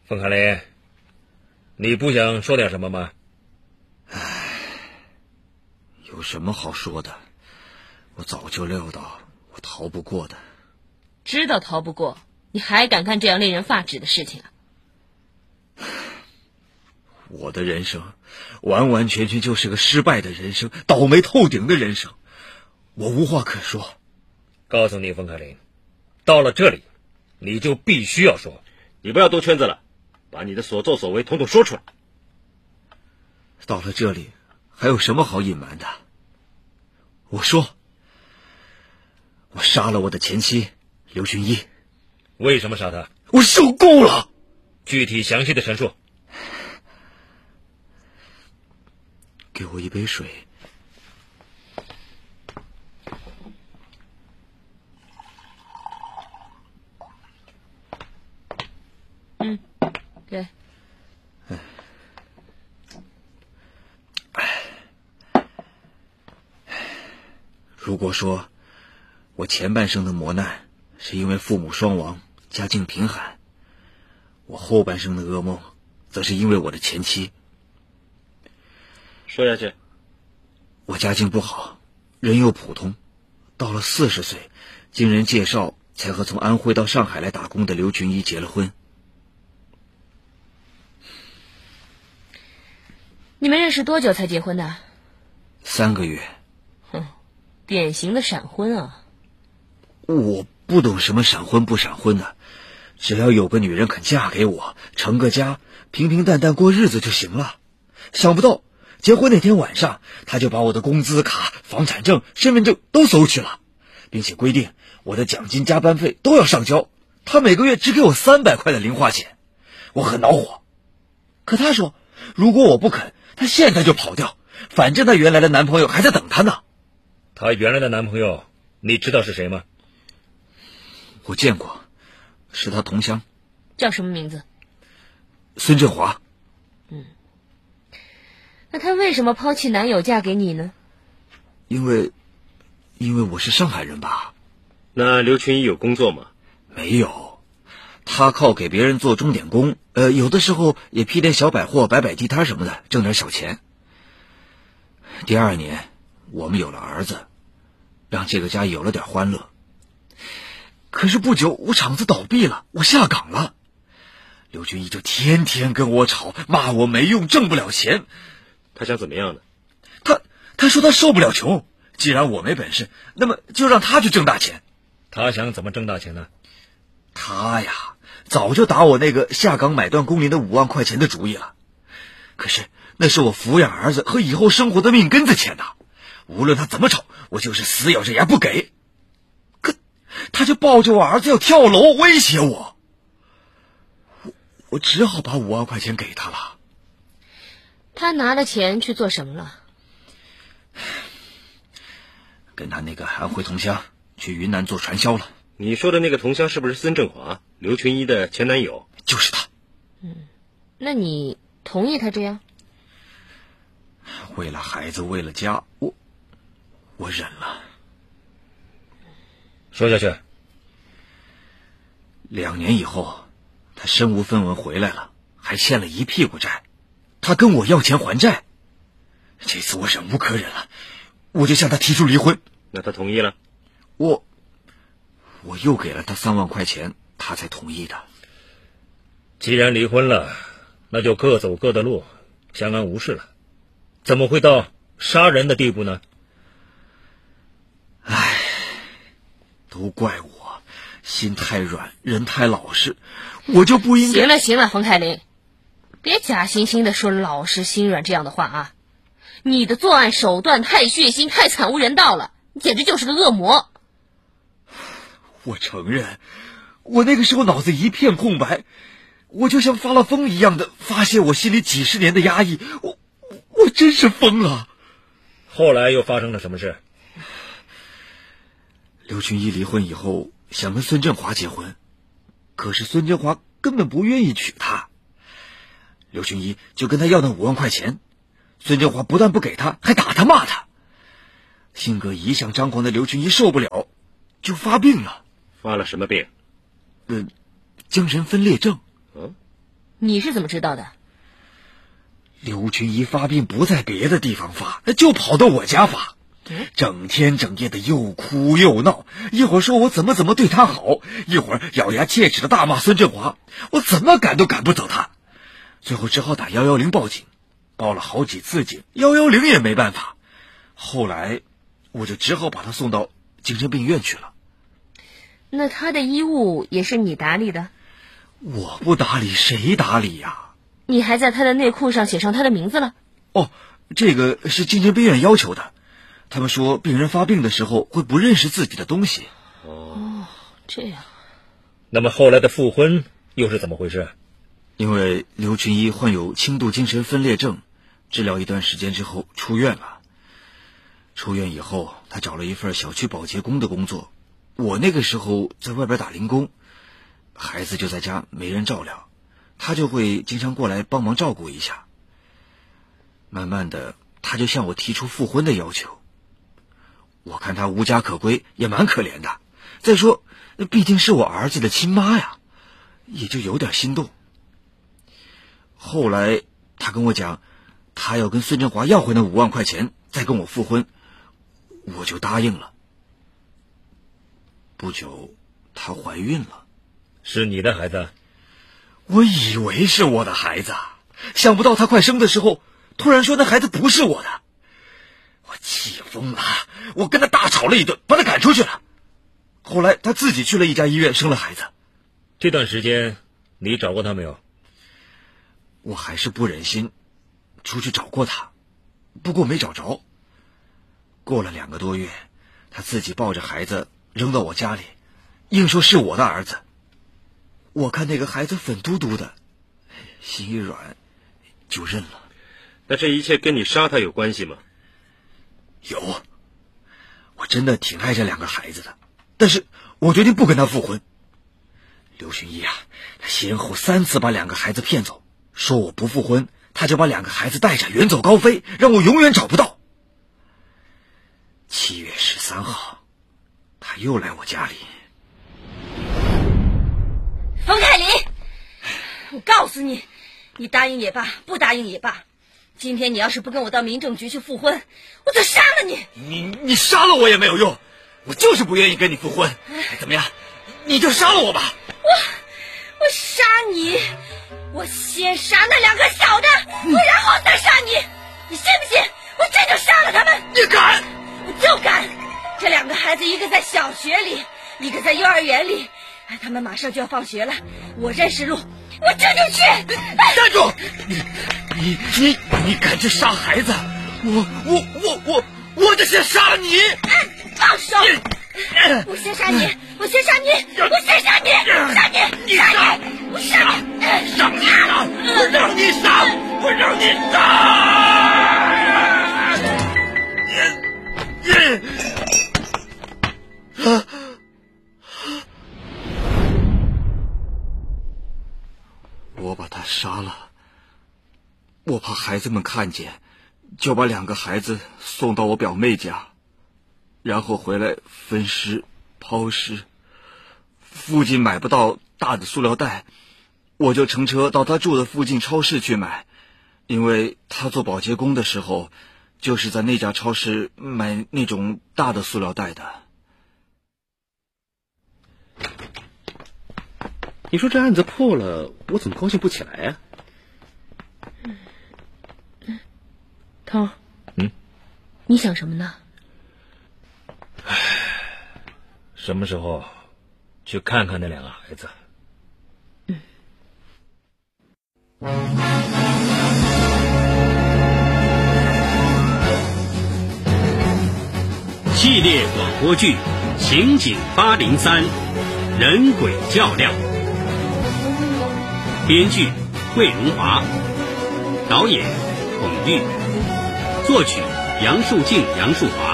冯凯林，你不想说点什么吗？ 有什么好说的？我早就料到我逃不过的。 知道逃不过，你还敢干这样令人发指的事情啊？ 我的人生完完全全就是个失败的人生，倒霉透顶的人生，我无话可说。 告诉你，冯凯林，到了这里，你就必须要说。 你不要兜圈子了，把你的所作所为统统说出来。 到了这里，还有什么好隐瞒的？我说，我杀了我的前妻刘群一。 为什么杀他？ 我受够了。 具体详细的陈述。 给我一杯水。 给。 如果说我前半生的磨难是因为父母双亡，家境贫寒，我后半生的噩梦则是因为我的前妻。 说下去。 我家境不好，人又普通，到了40岁，经人介绍才和从安徽到上海来打工的刘群一结了婚。 你们认识多久才结婚的 ？3个月。 典型的闪婚啊。 我不懂什么闪婚不闪婚的，只要有个女人肯嫁给我，成个家，平平淡淡过日子就行了。想不到结婚那天晚上，他就把我的工资卡、房产证、身份证都搜去了，并且规定我的奖金、加班费都要上交。他每个月只给我300块的零花钱，我很恼火。可他说，如果我不肯，他现在就跑掉，反正他原来的男朋友还在等他呢。 她原来的男朋友，你知道是谁吗？ 我见过，是他同乡。 叫什么名字？ 孙振华。 那他为什么抛弃男友嫁给你呢？ 因为我是上海人吧。 那刘群一有工作吗？ 没有，他靠给别人做钟点工，有的时候也批点小百货，摆摆地摊什么的，挣点小钱。第2年，我们有了儿子，让这个家有了点欢乐。可是不久，我厂子倒闭了，我下岗了。刘群一就天天跟我吵，骂我没用，挣不了钱。 他想怎么样呢？ 他说他受不了穷，既然我没本事，那么就让他去挣大钱。 他想怎么挣大钱呢？ 他呀，早就打我那个下岗买断工龄的5万块钱的主意了。可是那是我抚养儿子和以后生活的命根子钱呐，无论他怎么吵，我就是死咬着牙不给。可他就抱着我儿子要跳楼威胁我，我只好把5万块钱给他了。 他拿了钱去做什么了？ 跟他那个安徽同乡去云南做传销了。 你说的那个同乡是不是孙振华，刘群一的前男友？ 就是他。 那你同意他这样？ 为了孩子，为了家，我忍了。 说下去。 2年以后，他身无分文回来了，还欠了一屁股债。他跟我要钱还债，这次我忍无可忍了，我就向他提出离婚。 那他同意了？ 我又给了他3万块钱，他才同意的。 既然离婚了，那就各走各的路，相安无事了。怎么会到杀人的地步呢？ 唉，都怪我心太软，人太老实，我就不应该。 行了，冯凯林，别假惺惺的说老实心软这样的话啊！你的作案手段太血腥，太惨无人道了，你简直就是个恶魔。 我承认，我那个时候脑子一片空白，我就像发了疯一样的发泄我心里几10年的压抑，我真是疯了。 后来又发生了什么事？ 刘群一离婚以后想跟孙振华结婚，可是孙振华根本不愿意娶她。刘群一就跟他要那5万块钱，孙振华不但不给他，还打他骂他。性格一向张狂的刘群一受不了，就发病了。 发了什么病？ 精神分裂症。 你是怎么知道的？ 刘群一发病不在别的地方发，就跑到我家发，整天整夜的又哭又闹，一会儿说我怎么对他好，一会儿咬牙切齿的大骂孙振华，我怎么赶都赶不走他。最后只好打110报警，报了好几次警，110也没办法。后来我就只好把他送到精神病院去了。 那他的衣物也是你打理的？ 我不打理谁打理呀？ 你还在他的内裤上写上他的名字了？ 哦，这个是精神病院要求的，他们说病人发病的时候会不认识自己的东西。 哦，这样。 那么后来的复婚又是怎么回事？ 因为刘群一患有轻度精神分裂症，治疗一段时间之后出院了。出院以后，他找了一份小区保洁工的工作，我那个时候在外边打零工，孩子就在家没人照料，他就会经常过来帮忙照顾一下。慢慢的，他就向我提出复婚的要求。我看他无家可归，也蛮可怜的。再说，毕竟是我儿子的亲妈呀，也就有点心动。后来他跟我讲，他要跟孙振华要回那5万块钱，再跟我复婚，我就答应了。不久，她怀孕了。 是你的孩子？ 我以为是我的孩子，想不到她快生的时候，突然说那孩子不是我的。我气疯了，我跟他大吵了一顿，把他赶出去了。后来他自己去了一家医院生了孩子。 这段时间你找过他没有？ 我还是不忍心，出去找过他，不过没找着。过了2个多月，他自己抱着孩子扔到我家里，硬说是我的儿子。我看那个孩子粉嘟嘟的，心一软，就认了。 那这一切跟你杀他有关系吗？ 有，我真的挺爱这2个孩子的，但是我决定不跟他复婚。刘群一啊，他先后3次把2个孩子骗走，说我不复婚，他就把2个孩子带着远走高飞，让我永远找不到。7月13号，他又来我家里。 冯凯林，我告诉你，你答应也罢，不答应也罢，今天你要是不跟我到民政局去复婚，我就杀了你。 你杀了我也没有用，我就是不愿意跟你复婚。怎么样，你就杀了我吧。 我杀你，我先杀那2个小的，然后再杀你，你信不信？我这就杀了他们。 你敢？ 我就敢。这2个孩子，一个在小学里，一个在幼儿园里，他们马上就要放学了，我认识路，我这就去。 站住！你敢去杀孩子？我就先杀了你！ 放手！我先杀你！我先杀你！我先杀你！杀你！ 你杀！ 我杀你！ 让你杀！我让你杀！我让你杀！我把他杀了，我怕孩子们看见，就把2个孩子送到我表妹家，然后回来分尸抛尸。附近买不到大的塑料袋，我就乘车到他住的附近超市去买，因为他做保洁工的时候就是在那家超市买那种大的塑料袋的。 你说这案子破了，我怎么高兴不起来呀？ 涛，你想什么呢？ 什么时候去看看那2个孩子？ 系列广播剧《刑警803》，人鬼较量。编剧魏荣华，导演孔玉，作曲杨树静、杨树华。